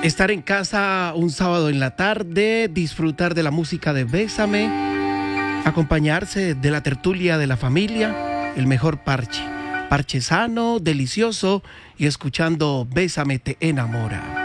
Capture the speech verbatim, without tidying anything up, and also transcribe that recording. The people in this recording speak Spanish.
Estar en casa un sábado en la tarde, disfrutar de la música de Bésame, acompañarse de la tertulia de la familia, el mejor parche. Parche sano, delicioso y escuchando Bésame te enamora.